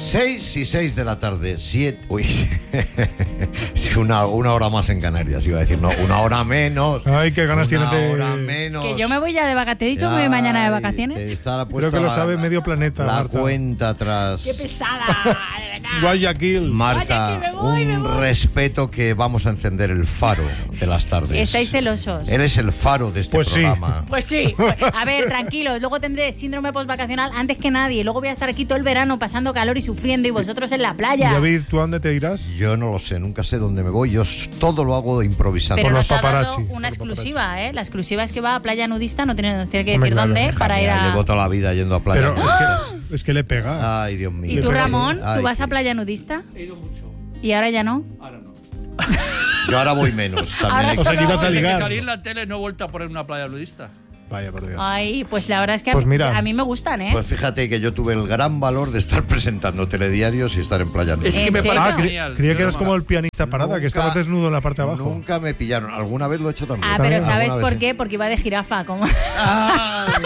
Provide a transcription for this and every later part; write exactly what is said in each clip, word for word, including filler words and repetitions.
seis y seis de la tarde. Siete. Uy. Sí, una, una hora más en Canarias, iba a decir. No, una hora menos. Ay, qué ganas tienes de. Una hora menos. Que yo me voy ya de vacaciones. ¿Te he dicho que me voy mañana de vacaciones? Creo que lo sabe medio planeta. La Marta. cuenta atrás. ¡Qué pesada! De verdad. Guayaquil. Marta, Guayaquil, me voy, un me voy. respeto que vamos a encender el faro de las tardes. Estáis celosos. Él es el faro de este Pues sí. programa. Pues sí. Pues, a ver, tranquilos. Luego tendré síndrome postvacacional antes que nadie. Luego voy a estar aquí todo el verano pasando calor y sufriendo y vosotros en la playa. David, ¿tú a dónde te irás? Yo no lo sé, nunca sé dónde me voy. Yo todo lo hago improvisando. Pero Con nos los ha dado paparazzi. una Con los exclusiva, ¿eh? La exclusiva es que va a playa nudista, no tiene, nos tiene que Hombre, decir claro. dónde para ir Mira, a... llevo toda la vida yendo a playa. Pero es que, es que le pega. Ay, Dios mío. ¿Y tú, Pero- Ramón? Ay, ¿Tú vas a qué- playa nudista? He ido mucho. ¿Y ahora ya no? Ahora no. Yo ahora voy menos. También Ahora hay O sea, que ibas a Desde que ligar. salí en la tele no he vuelto a poner una playa nudista. Vaya, por Dios. Ay, pues la verdad es que Pues mira. a mí me gustan, ¿eh? Pues fíjate que yo tuve el gran valor de estar presentando telediarios y estar en playa Es nudista. que me ¿En serio? parece Ah, cre- genial. creía que Yo eras no- como el pianista parada, Nunca- que estabas desnudo en la parte de abajo. Nunca me pillaron. Alguna vez lo he hecho también. Ah, pero También, ¿sabes Alguna por vez, qué? Porque iba de jirafa, como... Ay.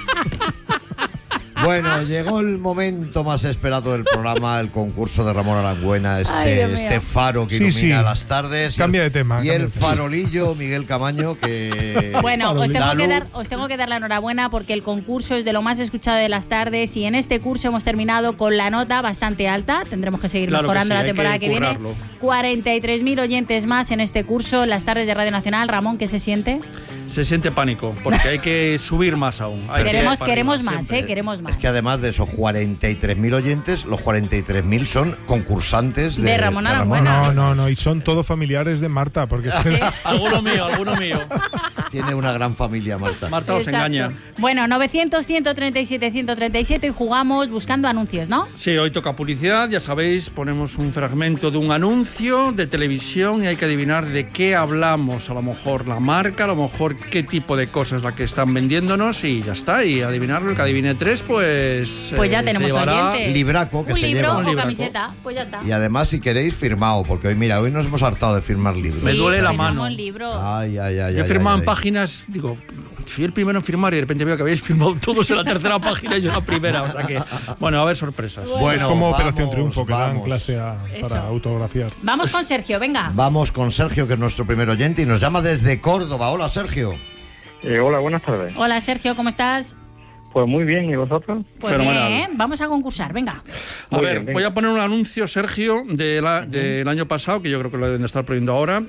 Bueno, llegó el momento más esperado del programa, el concurso de Ramón Arangüena, Ay, este, Dios mío. este faro que Sí, ilumina sí. las tardes. y Cambia el- de tema, Y cambia el de tema. farolillo, Miguel Camaño, que... Bueno, os La tengo, que luz. dar, os tengo que dar la enhorabuena porque el concurso es de lo más escuchado de las tardes y en este curso hemos terminado con la nota bastante alta. Tendremos que seguir Claro que mejorando sí, la hay temporada que que, viene. currarlo. cuarenta y tres mil oyentes más en este curso, en las tardes de Radio Nacional. Ramón, ¿qué se siente? Se siente pánico, porque hay que subir más aún. Hay que ir Queremos, para queremos arriba, más, siempre. ¿eh? Queremos más. Es que además de esos cuarenta y tres mil oyentes, los cuarenta y tres mil son concursantes de, De Ramón No, Arangüena. no, no, no. Y son todos familiares de Marta, porque Sí. Alguno mío, alguno mío. Tiene una gran familia, Marta. Marta los Exacto. engaña. Bueno, novecientos, ciento treinta y siete, ciento treinta y siete y jugamos buscando anuncios, ¿no? Sí, hoy toca publicidad, ya sabéis, ponemos un fragmento de un anuncio de televisión y hay que adivinar de qué hablamos, a lo mejor la marca, a lo mejor qué tipo de cosas es la que están vendiéndonos y ya está, y adivinarlo, el que adivine tres, pues... Pues ya eh, tenemos se llevará oyentes. libraco que un se libro lleva. o Un libraco. camiseta, pues ya está. Y además, si queréis, firmado, porque hoy, mira, hoy nos hemos hartado de firmar libros. Me duele la firmamos mano. libros. Ay, ay, ay. Yo he ay, firmado ay, en ay. páginas, digo, soy el primero en firmar y de repente veo que habéis firmado todos en la tercera página y yo en la primera, o sea que, bueno, va a haber sorpresas. Bueno, es como vamos, Operación Triunfo, que dan vamos. clase a- Eso. para autografiar. Vamos con Sergio, venga. Vamos con Sergio, que es nuestro primer oyente y nos llama desde Córdoba. Hola, Sergio. Eh, hola, buenas tardes. Hola Sergio, ¿cómo estás? Pues muy bien, ¿y vosotros? Pues Fenomenal. bien, vamos a concursar, venga. A Muy ver, bien, venga. voy a poner un anuncio, Sergio, de la- del año pasado, que yo creo que lo deben de estar poniendo ahora.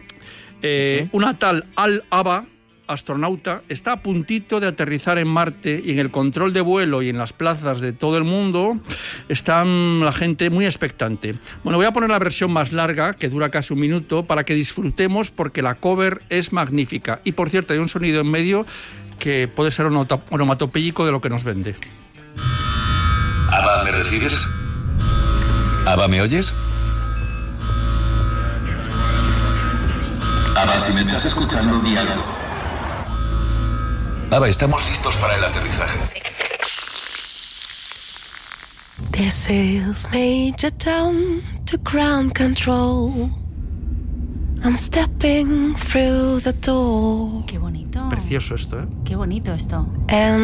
Eh, Una tal Al-Aba, astronauta, está a puntito de aterrizar en Marte y en el control de vuelo y en las plazas de todo el mundo están la gente muy expectante. Bueno, voy a poner la versión más larga, que dura casi un minuto, para que disfrutemos porque la cover es magnífica. Y por cierto, hay un sonido en medio que puede ser onoto- onomatopéyico de lo que nos vende. Ava, ¿me recibes? Ava, ¿me oyes? Ava, si me estás escuchando, di algo. Ava, estamos listos para el aterrizaje. This is Major Tom to ground control. I'm stepping through the door. Qué bonito. Precioso esto, ¿eh? Qué bonito esto. And